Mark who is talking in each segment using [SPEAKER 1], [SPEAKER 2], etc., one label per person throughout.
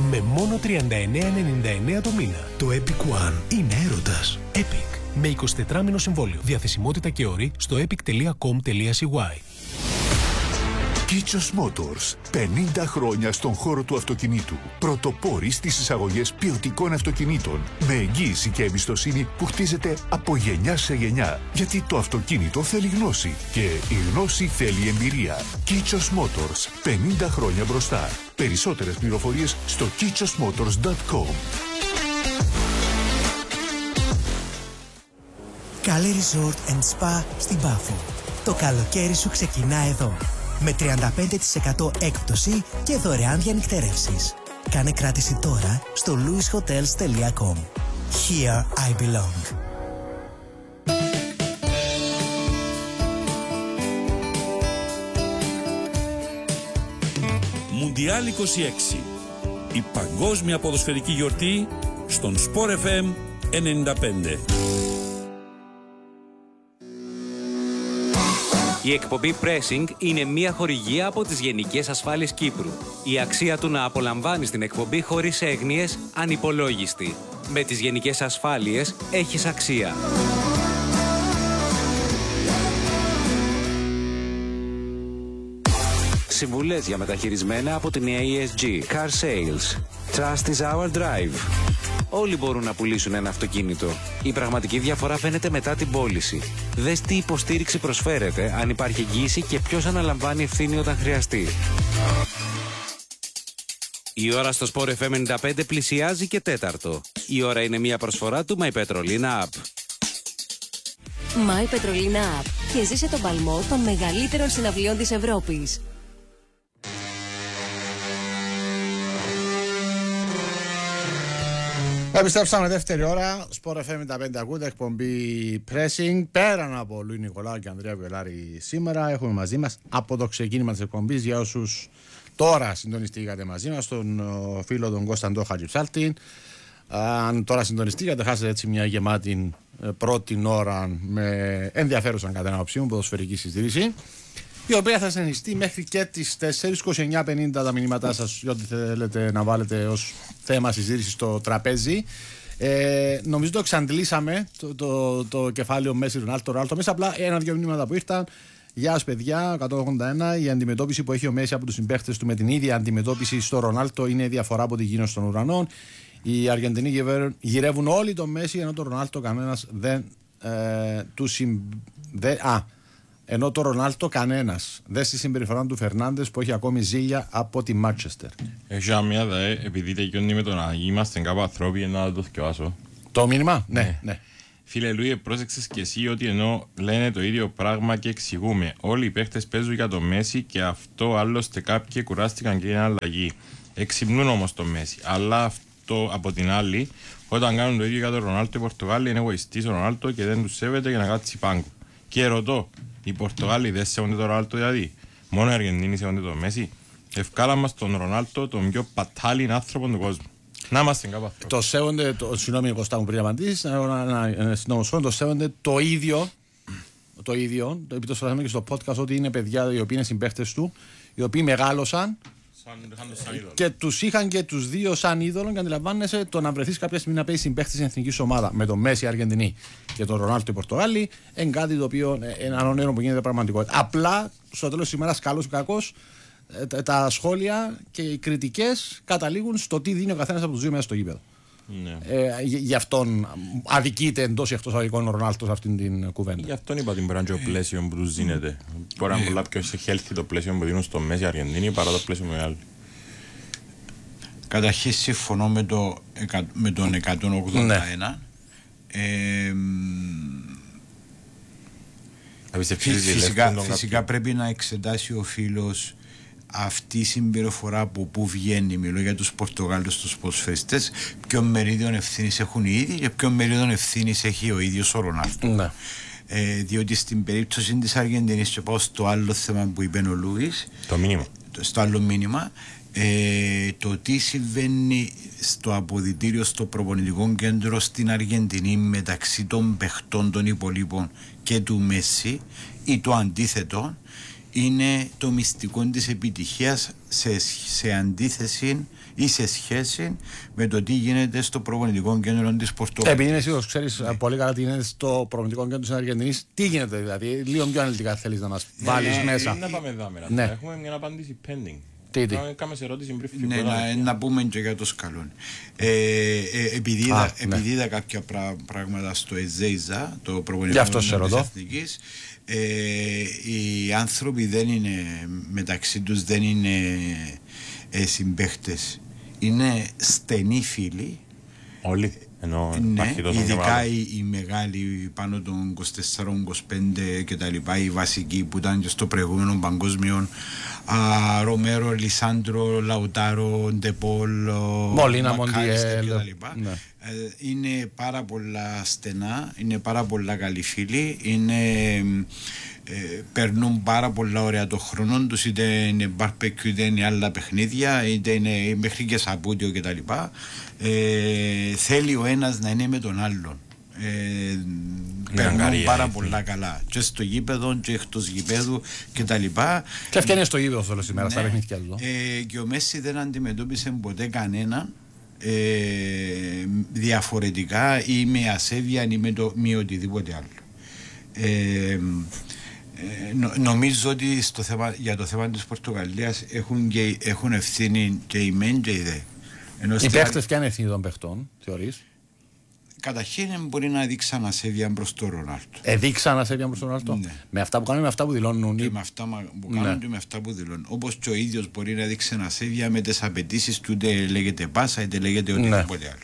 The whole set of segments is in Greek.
[SPEAKER 1] με μόνο 39,99 το μήνα. Το Epic One είναι έρωτας. Epic. Με 24 μήνο συμβόλαιο. Διαθεσιμότητα και όροι στο epic.com.cy.
[SPEAKER 2] Kichos Motors. 50 χρόνια στον χώρο του αυτοκινήτου. Πρωτοπόροι στις εισαγωγές ποιοτικών αυτοκινήτων. Με εγγύηση και εμπιστοσύνη που χτίζεται από γενιά σε γενιά. Γιατί το αυτοκίνητο θέλει γνώση. Και η γνώση θέλει εμπειρία. Kichos Motors. 50 χρόνια μπροστά. Περισσότερες πληροφορίες στο kichosmotors.com.
[SPEAKER 3] Καλή Resort and Spa στην Πάφο. Το καλοκαίρι σου ξεκινά εδώ. Με 35% έκπτωση και δωρεάν διανυκτέρευσεις. Κάνε κράτηση τώρα στο louishotels.com. Here I belong.
[SPEAKER 4] Μουντιάλ 26. Η παγκόσμια ποδοσφαιρική γιορτή στον Sport FM 95.
[SPEAKER 5] Η εκπομπή Pressing είναι μια χορηγία από τις Γενικές Ασφάλειες Κύπρου. Η αξία του να απολαμβάνεις την εκπομπή χωρίς έγνοιες ανυπολόγιστη. Με τις Γενικές Ασφάλειες έχεις αξία. Συμβουλές για μεταχειρισμένα από την ESG. Car Sales. Trust is our drive. Όλοι μπορούν να πουλήσουν ένα αυτοκίνητο. Η πραγματική διαφορά φαίνεται μετά την πώληση. Δες τι υποστήριξη προσφέρεται, αν υπάρχει εγγύηση και ποιος αναλαμβάνει ευθύνη όταν χρειαστεί. Η ώρα στο Sport FM 95 πλησιάζει και τέταρτο. Η ώρα είναι μια προσφορά του My Petrolina App.
[SPEAKER 6] My Petrolina App. Και ζήσε τον παλμό των μεγαλύτερων συναυλιών της Ευρώπης.
[SPEAKER 7] Επιστρέψαμε δεύτερη ώρα. Sport FM 95 ακούτε, εκπομπή Pressing. Πέραν από Λουί Νικολάου και Ανδρέα Βιολάρη σήμερα, έχουμε μαζί μας από το ξεκίνημα της εκπομπής, για όσους τώρα συντονιστήκατε μαζί μας, τον φίλο τον Κωνσταντό Χατζηψάλτη. Αν τώρα συντονιστήκατε, χάσετε έτσι μια γεμάτη πρώτη ώρα με ενδιαφέρουσα κατά την άποψή μου ποδοσφαιρική συζήτηση, η οποία θα συνεχιστεί μέχρι και τις 4:29:50 τα μηνύματά σας, ό,τι θέλετε να βάλετε ως θέμα συζήτηση στο τραπέζι. Νομίζω το εξαντλήσαμε το κεφάλαιο Μέση Ρονάλτο. Μέσα απλά ένα-δυο μηνύματα που ήρθαν. Γεια σας παιδιά, 181. Η αντιμετώπιση που έχει ο Μέση από τους συμπαίχτες του με την ίδια αντιμετώπιση στο Ρονάλτο είναι διαφορά από τη γη των ουρανών. Οι Αργεντινοί γυρεύουν όλοι τον Μέση, ενώ το Ρονάλτο κανένας δεν ενώ το Ρονάλτο κανένας δεν στη συμπεριφορά του Φερνάντες που έχει ακόμη ζήλια από τη Μάντσεστερ.
[SPEAKER 8] Έχει μια επειδή τελειώνει με το να είμαστε κάπου ανθρώποι, να το θυκευάσω.
[SPEAKER 7] Το μήνυμα, ναι.
[SPEAKER 8] Φίλε Λούι, πρόσεξες και εσύ ότι ενώ λένε το ίδιο πράγμα και εξηγούμε, όλοι οι παίχτες παίζουν για το Μέση και αυτό άλλωστε κάποιοι κουράστηκαν και είναι αλλαγή. Εξυπνούν όμως το Μέση. Αλλά αυτό από την άλλη, όταν κάνουν το ίδιο για τον Ρονάλτο, οι Πορτογάλοι είναι εγωιστής ο Ρονάλτο και δεν τους σέβεται για να κάτσει πάγκο. Και ρωτώ, οι Πορτογάλοι δεν σέβονται τον Ρονάλτο δηλαδή? Μόνο οι Αργεντίνοι σέβονται τον Μέση? Ευκάλαμε στον Ρονάλτο τον πιο πατάλιν άνθρωπο του κόσμου. Να είμαστε κάπου άνθρωποι. Το σέβονται,
[SPEAKER 7] συγγνώμη Κωστά μου πριν απαντήσεις, το σέβονται το ίδιο, επειδή το сказαμε και στο podcast, ότι είναι παιδιά οι οποίοι είναι συμπαίχτες του, οι οποίοι μεγάλωσαν και τους είχαν και τους δύο σαν είδωλο, και αντιλαμβάνεσαι το να βρεθείς κάποια στιγμή να παίζεις συμπαίχτης στην εθνική ομάδα με τον Μέση Αργεντινή και τον Ρονάλτο η Πορτογάλη, είναι κάτι το οποίο ένα όνειρο που γίνεται πραγματικότητα. Απλά στο τέλος της ημέρας, καλός ή κακός, τα σχόλια και οι κριτικές καταλήγουν στο τι δίνει ο καθένας από τους δύο μέσα στο γήπεδο. Ναι. Γι' αυτόν αδικείται εντός ή εκτός αδικών ο Ρονάλτο σε αυτήν την κουβέντα.
[SPEAKER 8] Γι' αυτόν είπα την πράγμα το πλαίσιο που τους δίνεται. Μπορεί να είναι πολλά πιο healthy το πλαίσιο που δίνουν στο Μέση Αργεντίνη παρά το πλαίσιο μεγάλο.
[SPEAKER 9] Καταρχήν συμφωνώ με τον 181. Ναι. Φυσικά πρέπει να εξετάσει ο φίλος αυτή η συμπεριφορά από πού βγαίνει. Μιλώ για τους Πορτογάλους, τους ποδοσφαιριστές, ποιο μερίδιο ευθύνης έχουν οι ίδιοι και ποιο μερίδιο ευθύνης έχει ο ίδιος ο Ρονάλτο. Ναι. Διότι στην περίπτωση της Αργεντινής, και πάω στο άλλο θέμα που είπε ο Λούις,
[SPEAKER 8] το μήνυμα.
[SPEAKER 9] Στο άλλο μήνυμα, το τι συμβαίνει στο αποδυτήριο, στο προπονητικό κέντρο στην Αργεντινή μεταξύ των παιχτών των υπολείπων και του Μέση, ή το αντίθετο, είναι το μυστικό της επιτυχίας σε αντίθεση ή σε σχέση με το τι γίνεται στο προπονητικό κέντρο της Πορτογαλίας.
[SPEAKER 7] Επειδή είναι σίγουρος, ξέρεις πολύ καλά τι γίνεται στο προπονητικό κέντρο της Αργεντινής, τι γίνεται δηλαδή, λίγο πιο αναλυτικά θέλεις να μας βάλεις μέσα.
[SPEAKER 8] Να πάμε δάμερα.
[SPEAKER 7] Ναι.
[SPEAKER 8] Έχουμε μια απάντηση pending.
[SPEAKER 7] Τι.
[SPEAKER 8] Κάμε σε ερώτηση πριν
[SPEAKER 9] Ναι, να πούμε και για το Σκαλόνι. Επειδή είδα κάποια πράγματα στο ΕΖΕΙΖΑ, το προπονητικό κέντρο της Εθνικής, οι άνθρωποι δεν είναι μεταξύ τους, δεν είναι συμπαίχτες, είναι στενοί φίλοι.
[SPEAKER 8] Όλοι.
[SPEAKER 9] Ναι, ειδικά οι μεγάλοι πάνω των 24-25 και τα λοιπά, οι βασικοί που ήταν και στο προηγούμενο παγκόσμιο, Ρομέρο, Λισάντρο, Λαουτάρο, Ντεπόλ,
[SPEAKER 7] Μολίνα, Μοντιέλ
[SPEAKER 9] και τα λοιπά. Ναι. Είναι πάρα πολλά στενά, είναι πάρα πολλά καλοί φίλοι, περνούν πάρα πολλά ωραία το χρόνο τους, είτε είναι μπαρπεκιού, είτε είναι άλλα παιχνίδια, είτε είναι μέχρι και σαπούτιο κτλ. Θέλει ο ένας να είναι με τον άλλον. Περνούν πάρα πολλά καλά και στο γήπεδο και εκτός γήπεδου κτλ.
[SPEAKER 7] Και αυτό είναι στο γήπεδο όλο σήμερα, στα παιχνίδια του.
[SPEAKER 9] Και ο Μέση δεν αντιμετώπισε ποτέ κανέναν διαφορετικά ή με ασέβεια ή με οτιδήποτε άλλο. Νομίζω ότι για το θέμα της Πορτογαλίας έχουν ευθύνη και οι μεν και οι δε.
[SPEAKER 7] Οι παίχτες ποια είναι ευθύνη των παιχτών, θεωρείς?
[SPEAKER 9] Καταρχήν μπορεί να δείξαν ασέβεια προς τον Ρονάλντο.
[SPEAKER 7] Δείξαν ασέβεια προς τον Ρονάλντο. Ναι. Με αυτά που κάνουν, με αυτά που δηλώνουν.
[SPEAKER 9] Και με αυτά που κάνουν και με αυτά που δηλώνουν. Όπως και ο ίδιος μπορεί να δείξει ασέβεια με τις απαιτήσεις του, είτε λέγεται πάσα είτε λέγεται οτιδήποτε άλλο.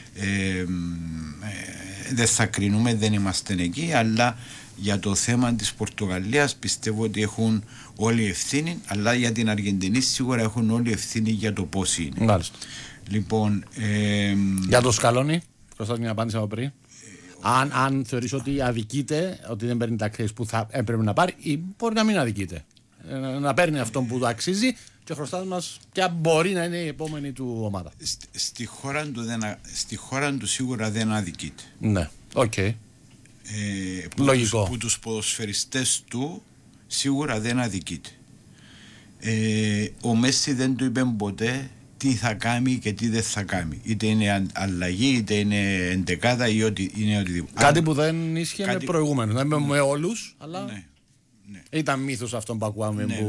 [SPEAKER 9] Δεν θα κρίνουμε, δεν είμαστε εκεί, αλλά για το θέμα της Πορτογαλίας πιστεύω ότι έχουν όλοι ευθύνη, αλλά για την Αργεντινή σίγουρα έχουν όλοι ευθύνη για το πώς είναι.
[SPEAKER 7] Μάλιστα.
[SPEAKER 9] Λοιπόν,
[SPEAKER 7] για το Σκαλόνι, προσθέτω μια απάντηση από πριν. Αν θεωρείς ότι αδικείται, ότι δεν παίρνει τα αξίες που θα έπρεπε να πάρει, ή μπορεί να μην αδικείται. Να παίρνει αυτόν που το αξίζει και χρωστά μας ποια μπορεί να είναι η επόμενη του ομάδα.
[SPEAKER 9] Στη χώρα του σίγουρα δεν αδικείται.
[SPEAKER 7] Ναι, οκ. Λογικό.
[SPEAKER 9] Που τους ποδοσφαιριστές του σίγουρα δεν αδικείται. Ο Μέση δεν του είπε ποτέ τι θα κάνει και τι δεν θα κάνει. Είτε είναι αλλαγή, είτε είναι εντεκάδα ή είναι οτιδήποτε.
[SPEAKER 7] Κάτι που δεν ίσχυε με προηγούμενο. Δεν είμαι με όλους, αλλά ναι. Ήταν μύθος αυτόν που ακούγαμε.
[SPEAKER 9] Ναι,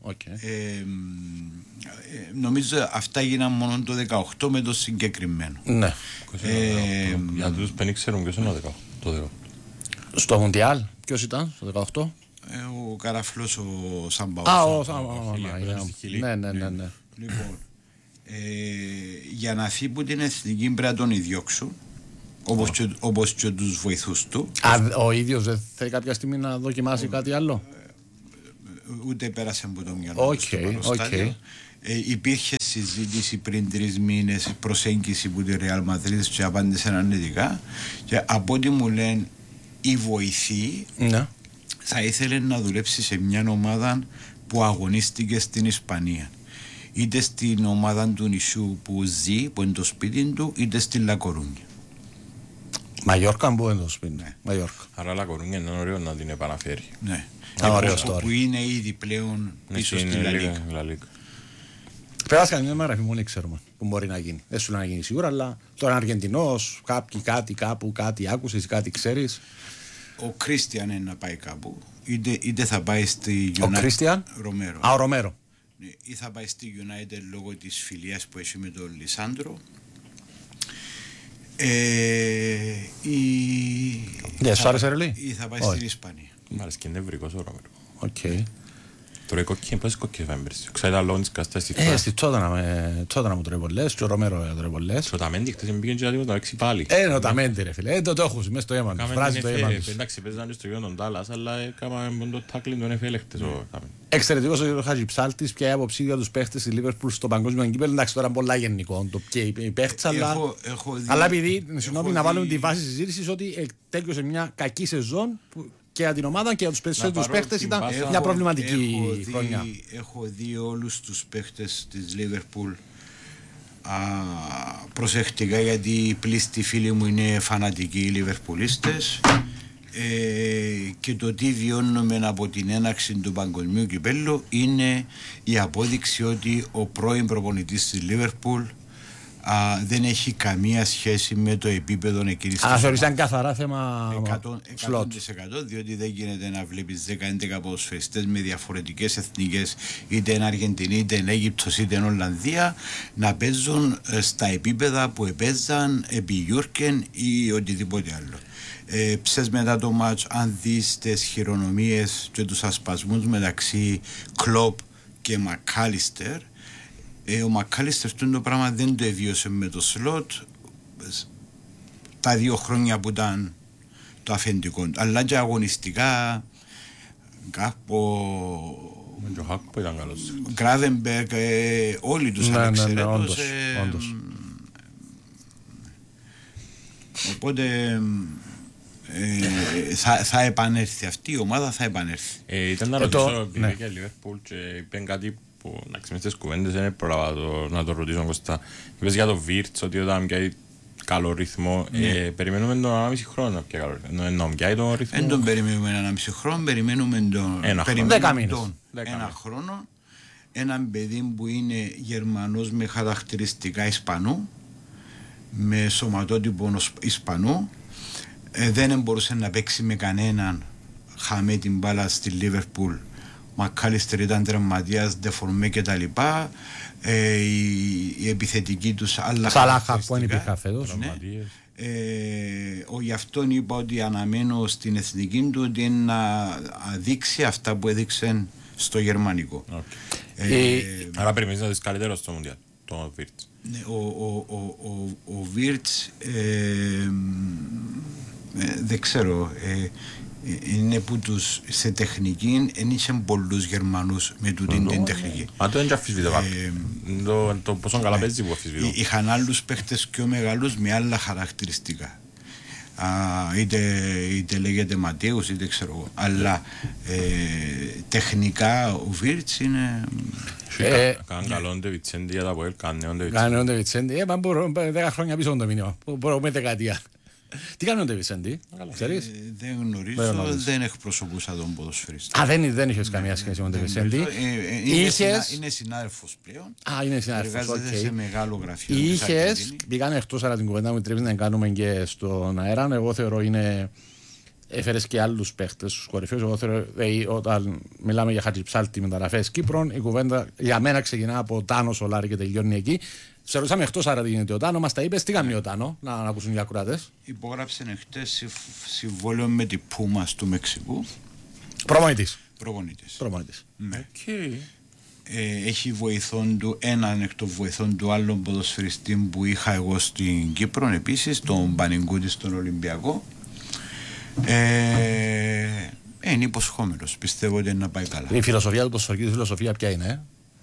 [SPEAKER 9] νομίζω αυτά γίναν μόνο το 18 με το συγκεκριμένο.
[SPEAKER 7] Ναι.
[SPEAKER 8] Για τους που δεν ξέρουν ποιος είναι το 18.
[SPEAKER 7] Στο Μουντιάλ, ποιος ήταν στο 18?
[SPEAKER 9] Ο Καραφλός, ο Σαμπάου.
[SPEAKER 7] Ναι.
[SPEAKER 9] Λοιπόν, για να φύγει που την εθνική πρέπει να τον ιδιώξουν, όπως και τους βοηθούς του.
[SPEAKER 7] Ο ίδιος δεν θέλει κάποια στιγμή να δοκιμάσει κάτι άλλο?
[SPEAKER 9] Ούτε πέρασε από το μυαλό του στο παροστάδιο. Υπήρχε συζήτηση πριν 3 μήνες, προσέγγιση που τη Real Madrid και απάντησαν αρνητικά, και από ό,τι μου λένε η βοηθή θα ήθελε να δουλέψει σε μια ομάδα που αγωνίστηκε στην Ισπανία, είτε στην ομάδα του νησιού που ζει, που είναι το σπίτι του, είτε στην Λακορούνια.
[SPEAKER 7] Μαγιόρκα που είναι το σπίτι. Ναι. Μαγιόρκα.
[SPEAKER 8] Άρα Λακορούνια είναι ωραίο να την επαναφέρει.
[SPEAKER 9] Ναι. Που είναι ήδη πλέον πίσω στη Λαλίκα.
[SPEAKER 7] Πέρασε κανένα μέρα, μόνο ξέρουμε που μπορεί να γίνει. Δεν σου λέει να γίνει σίγουρα, αλλά τώρα Αργεντινός, κάποιοι κάτι κάπου, κάτι άκουσες, κάτι ξέρεις.
[SPEAKER 9] Ο Κρίστιαν είναι να πάει κάπου, είτε θα πάει στη United.
[SPEAKER 7] Ο Κρίστιαν.
[SPEAKER 9] Ρομέρο.
[SPEAKER 7] Ο Ρομέρο.
[SPEAKER 9] Ναι, ή θα πάει στη United λόγω της φιλίας που έχει με τον Λισάντρο. Ή θα πάει στην Ισπανία.
[SPEAKER 8] Μ' αρέσει και νευρικός ο Ρομέρο.
[SPEAKER 7] Οκ.
[SPEAKER 8] Τώρα οι κόκκινοι πόσες κόκκινες θα έμπαιρες. Ξέρετε λόγω της καστάς στη
[SPEAKER 7] χώρα. Στη Τσότανα μου τρώει πολλές και ο Ρομέρο τρώει πολλές.
[SPEAKER 8] Στο Ταμέντι χτες μπήκε και να το έξι πάλι.
[SPEAKER 7] Ο Ταμέντι ρε φίλε, το έχω μέσα στο αίμα τους, βράζει το αίμα τους.
[SPEAKER 8] Εντάξει, παίζανε στο γιο των Τάλλας, αλλά έκαναμε το τάκλιν τον NFL χτες ο Ταμέντι.
[SPEAKER 7] Εξαιρετικός ο Χατζιψάλτης, ποια η άποψη για τους παίχτες της Λίβερπουλ στο παγκόσμιο κύπελλο. Εντάξει, τώρα πολλά γενικό και οι παίχτες, αλλά επειδή, συγγνώμη, να βάλουμε τη βάση συζήτησης ότι τέλειωσε μια κακή σεζόν και για την ομάδα και για τους περισσότερους παίχτες ήταν μια προβληματική χρονιά.
[SPEAKER 9] Έχω δει όλους τους παίχτες της Λίβερπουλ προσεκτικά, γιατί οι πλήστοι φίλοι μου είναι φανατικοί Λιβερπουλίστες. και το τι βιώνουμε από την έναρξη του παγκοσμίου κυπέλλου είναι η απόδειξη ότι ο πρώην προπονητής της Λίβερπουλ δεν έχει καμία σχέση με το επίπεδο εκείνης της ομάδας.
[SPEAKER 7] Θεωρείς καθαρά θέμα
[SPEAKER 9] 100%, διότι δεν γίνεται να βλέπεις 10-11 ποδοσφαιριστές με διαφορετικές εθνικές, είτε είναι Αργεντινή, είτε είναι Αίγυπτος, είτε είναι Ολλανδία, να παίζουν στα επίπεδα που επέζαν επί Γιούρκεν ή οτιδήποτε άλλο. Ψες μετά το μάτς, αν δεις τις χειρονομίες και τους ασπασμούς μεταξύ Κλοπ και Μακάλιστερ, ο Μακάλιστερ το πράγμα δεν το εβίωσε με το Σλότ τα 2 χρόνια που ήταν το αφεντικό, αλλά και αγωνιστικά Γκράβενμπεργκ, όλοι τους ανεξαιρέτως. Οπότε θα επανέλθει αυτή η ομάδα, θα επανέλθει.
[SPEAKER 8] Ήταν να ρωτήσω, επειδή και η Λίβερπουλ και είπε κάτι που να ξέρεις τις κουβέντες, δεν πρόλαβα να το ρωτήσω Κωστά. Είπες για το Βίρτς ότι όταν πιάει καλό ρυθμό, περιμένουμε τον 1,5 χρόνο πια καλό ρυθμό. Ενώ πιάει τον ρυθμό.
[SPEAKER 9] Δεν τον περιμένουμε 1,5 χρόνο, περιμένουμε τον 1 χρόνο. Έναν παιδί που είναι Γερμανός με χαρακτηριστικά Ισπανού, με σωματότυπο Ισπανού. Δεν μπορούσε να παίξει με κανέναν, χαμέ την μπάλα στη Λίβερπουλ. Μακάλιστερ ήταν τερματίας, δεφορμέ και τα λοιπά. Η επιθετική τους άλλα
[SPEAKER 7] Σαλάχα που είναι υπήρχα φέτος.
[SPEAKER 9] Γι' αυτόν είπα ότι αναμένω στην εθνική του ότι είναι να δείξει αυτά που έδειξε στο γερμανικό.
[SPEAKER 8] Άρα περιμένεις να δεις καλύτερο στο Μουντιάλ, το Βίρτς.
[SPEAKER 9] Ο Βίρτς δεν ξέρω, είναι που τους σε τεχνική δεν είχαν πολλούς Γερμανούς με τούτην την τεχνική.
[SPEAKER 8] Μα το είναι και αφισβητώ το πόσο καλά παίζει που αφισβητώ.
[SPEAKER 9] Είχαν άλλους παίχτες πιο μεγάλους με άλλα χαρακτηριστικά. Είτε λέγεται Ματέους είτε ξέρω εγώ, αλλά τεχνικά ο Βίρτς είναι...
[SPEAKER 8] Κάνε καλό Ντε Βιτσέντη για τα ΠΟΕΛ, κάνε
[SPEAKER 7] Ντε Βιτσέντη, μπορούμε 10 χρόνια πίσω το μήνυμα, μπορούμε δεκαετία. Τι κάνει ο Ντε Βιτσέντη, ξέρεις?
[SPEAKER 9] Δεν γνωρίζω, δεν εκπροσωπούσα τον ποδοσφαιριστή.
[SPEAKER 7] Δεν είχες καμία σχέση με τον Ντε Βιτσέντη.
[SPEAKER 9] Είναι συνάδελφος πλέον.
[SPEAKER 7] Είναι συνάδελφος,
[SPEAKER 9] εργάζεται σε μεγάλο γραφείο.
[SPEAKER 7] Είχες, πήγαν εκτός αλλά την κουβέντα μου τρέψει να κάνουμε και στον αέρα. Εγώ θεωρώ είναι... Έφερες και άλλους παίχτες στους κορυφαίους. Εγώ θεωρώ όταν μιλάμε για Χατζιψάλτη μεταγραφές Κύπρων, η κουβέντα για μένα ξεκινά από Τάνο Σολάρη και τελειώνει εκεί. Σε ρωτήσαμε εκτός άρα τι γίνεται ο Τάνο, μας τα είπες, τι κάνει ο Τάνο, να ακούσουν οι ακροατές.
[SPEAKER 9] Υπόγραψε χτες συμβόλαιο με την Πούμας του Μεξικού.
[SPEAKER 7] Προπονητής.
[SPEAKER 9] Ναι. Έχει βοηθόν του, έναν εκ των βοηθών του άλλων ποδοσφαιριστή που είχα εγώ στην Κύπρο επίσης, τον Πανιγκούτη στον Ολυμπιακό. Είναι υποσχόμενος, πιστεύω ότι είναι να πάει καλά.
[SPEAKER 7] Η φιλοσοφία του ποδοσφαιρική φιλοσοφία ποια είναι?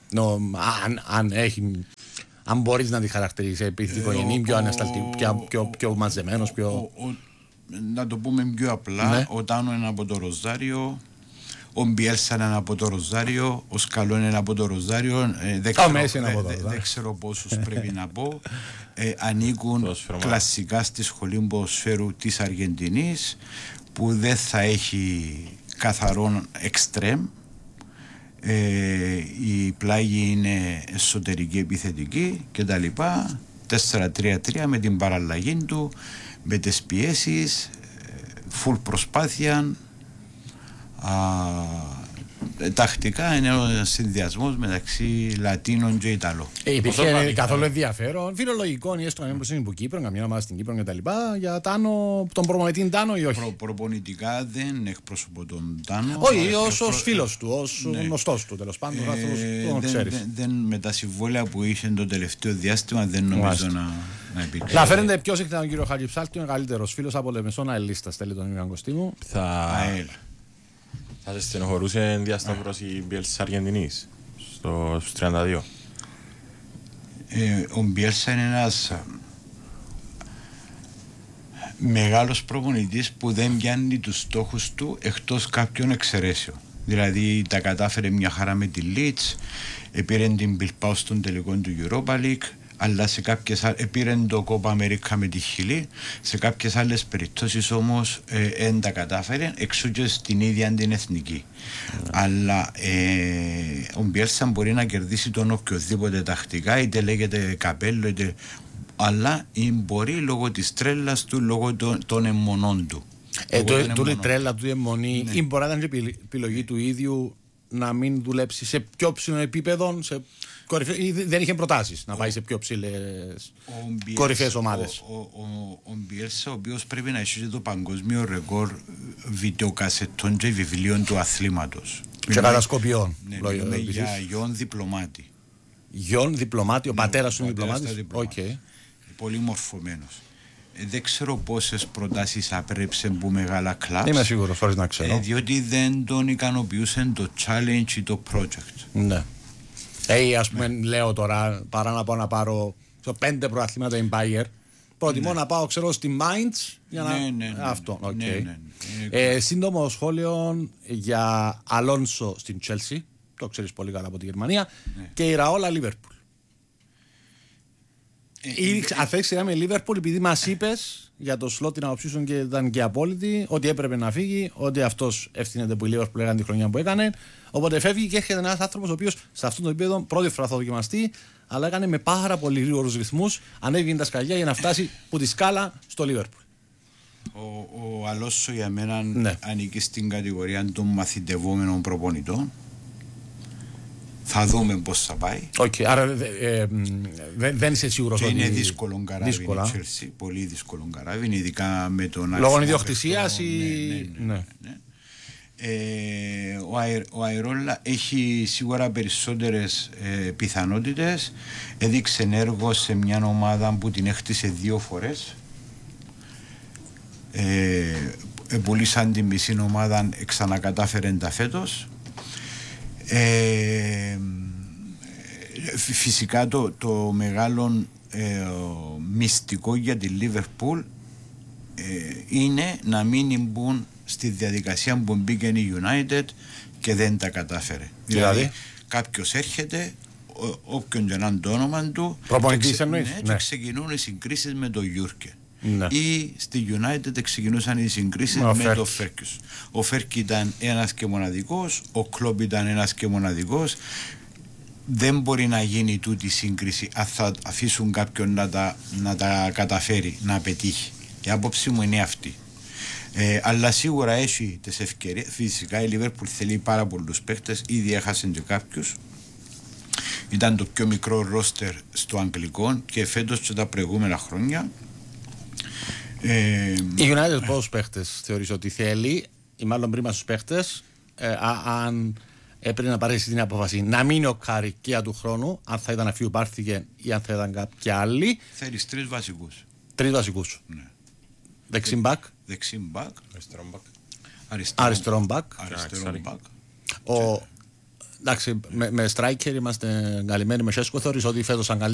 [SPEAKER 7] Αν μπορείς να τη χαρακτηρίσεις επιθυμητικογενή, πιο ανασταλτή, πιο μαζεμένος, πιο...
[SPEAKER 9] Να το πούμε πιο απλά, ναι. Ο Τάνο είναι από το Ροζάριο, ο Μπιέλσα είναι από το Ροζάριο, ο Σκαλό είναι από το Ροζάριο, δεν ξέρω πόσους πρέπει να πω. Ανήκουν κλασικά στη σχολή ποδοσφαίρου της Αργεντινής, που δεν θα έχει καθαρόν εξτρέμ. Η πλάγη είναι εσωτερική επιθετική και τα λοιπά. 4-3-3 με την παραλλαγή του, με τις πιέσεις, full προσπάθεια. Τακτικά είναι ο συνδυασμός μεταξύ Λατίνων και Ιταλών.
[SPEAKER 7] Υπήρχε καθόλου ενδιαφέρον, φιλολογικό ή έστω να μην είναι από Κύπρο, καμιά ομάδα στην Κύπρο κτλ. Για Τάνο, τον προπονητή Τάνο ή όχι?
[SPEAKER 9] Προπονητικά δεν εκπροσωπώ τον Τάνο.
[SPEAKER 7] Όχι, ως φίλος του, ως γνωστός του τέλος πάντων.
[SPEAKER 9] Με τα συμβόλαια που είχε το τελευταίο διάστημα δεν νομίζω να υπήρξε.
[SPEAKER 7] Να φέρετε πιο συχνά τον κύριο Χατζιψάλτη, ο μεγαλύτερος φίλος από Λεμεσόνα Ελίστα, στέλνει τον Ιωάννη Κωστήμου.
[SPEAKER 8] Θα σε στενοχωρούσε διασταύρωση Μπιέλσα Αργεντινής στους 32.
[SPEAKER 9] Ο Μπιέλσα είναι ένας μεγάλος προπονητής που δεν πιάνει τους στόχους του εκτός κάποιων εξαιρέσεων. Δηλαδή τα κατάφερε μια χαρά με τη Leeds, πήρε την Bilbao στον τελικό του Europa League, Αλλά σε κάποιες πήρε το Κόπα Αμερικά με τη Χιλή, σε κάποιες άλλες περιπτώσεις όμως δεν τα κατάφερε, εξού και στην ίδια την εθνική. Αλλά ο Μπιέλσα μπορεί να κερδίσει τον οποιοδήποτε τακτικά, είτε λέγεται καπέλο, είτε... αλλά μπορεί λόγω της τρέλας του, λόγω των αιμονών του.
[SPEAKER 7] Τούτη τρέλα του, η αιμονή, ή μπορεί να ήταν και επιλογή του ίδιου να μην δουλέψει σε πιο ψηλό επίπεδο, ή δεν είχε προτάσεις να πάει σε πιο ψηλές κορυφαίες ομάδες.
[SPEAKER 9] Ο Μπιέλσα, ο οποίος πρέπει να έχει το παγκόσμιο ρεκόρ βιντεοκασετών και βιβλίων του αθλήματος.
[SPEAKER 7] Και κατασκοπιών.
[SPEAKER 9] Μιλούμε για γιον διπλωμάτι.
[SPEAKER 7] Γιον διπλωμάτι, ο πατέρας του είναι διπλωμάτης.
[SPEAKER 9] Πολύ μορφωμένος. Δεν ξέρω πόσες προτάσεις απρέψε που μεγάλα κλαμπς.
[SPEAKER 7] Είμαι σίγουρος, χωρίς να ξέρω.
[SPEAKER 9] Διότι δεν τον ικανοποιούσε το challenge ή το project.
[SPEAKER 7] Ναι. Ας πούμε, λέω τώρα, παρά να πάω να πάρω 5 προαθλήματα in Bayer, προτιμώ να πάω, ξέρω, στη Mainz για να... Αυτό, οκ. Σύντομο σχόλιο για Αλόνσο στην Chelsea, το ξέρεις πολύ καλά από τη Γερμανία, και η Ραόλα Λίβερπουλ. Αν θέλεις σειρά με Λίβερπουλ, επειδή μας είπες για το σλότ την άποψή σου και ήταν και απόλυτη, ότι έπρεπε να φύγει, ότι αυτός ευθύνεται που η Λίβερπουλ έκανε τη χρονιά που έκανε. Οπότε φεύγει και έρχεται ένας άνθρωπος ο οποίος σε αυτό το επίπεδο πρώτη φορά θα δοκιμαστεί, αλλά έκανε με πάρα πολύ γρήγορους ρυθμούς, ανέβηκε τα σκαλιά για να φτάσει που τη σκάλα στο Λίβερπουλ.
[SPEAKER 9] Ο Αλόνσο για μένα ανήκει στην κατηγορία των μαθητευόμενων προπονητών. Θα δούμε πώς θα πάει.
[SPEAKER 7] Άρα δεν είσαι σίγουρος ότι
[SPEAKER 9] είναι δύσκολο καράβι η Chelsea, πολύ δύσκολο καράβι, ειδικά με τον
[SPEAKER 7] λόγω ιδιοκτησίας ή...
[SPEAKER 9] Ο Αερόλα έχει σίγουρα περισσότερες πιθανότητες. Έδειξε έργο σε μια ομάδα που την έχτισε 2 φορές. Πολύ σαν την μισή ομάδα ξανακατάφερε τα φέτος. Φυσικά το μεγάλο μυστικό για τη Liverpool είναι να μην μπουν στη διαδικασία που μπήκε η United και δεν τα κατάφερε. Δηλαδή κάποιος έρχεται, όποιον και να είναι το όνομα του, και ξεκινούν οι συγκρίσεις με τον Γιούρκε. Ή στη United ξεκινούσαν οι συγκρίσεις με τον Φέρκιους. Ο Φέρκι ήταν ένας και μοναδικός, ο Κλόπ ήταν ένας και μοναδικός. Δεν μπορεί να γίνει τούτη σύγκριση αν θα αφήσουν κάποιον να τα καταφέρει, να πετύχει. Η άποψη μου είναι αυτή. Αλλά σίγουρα έχει τις ευκαιρίες. Φυσικά η Liverpool θέλει πάρα πολλούς παίχτες, ήδη έχασαν και κάποιους. Ήταν το πιο μικρό ρόστερ στο αγγλικό και φέτος και τα προηγούμενα χρόνια.
[SPEAKER 7] Η United πόσους παίχτες θεωρείς ότι θέλει, ή μάλλον πριν στους παίχτες, αν έπρεπε να πάρει την απόφαση να μείνει ο Κάρι και του χρόνου, αν θα ήταν αφού πάρθηκε ή αν θα ήταν κάποιοι άλλοι.
[SPEAKER 9] Θέλεις 3 βασικούς.
[SPEAKER 7] 3 βασικούς.
[SPEAKER 9] Ναι.
[SPEAKER 7] Δεξιμπακ. Αριστερόν μπακ. Εντάξει, με striker είμαστε καλυμμένοι με Σέσκο. Θεωρείς ότι φέτος αν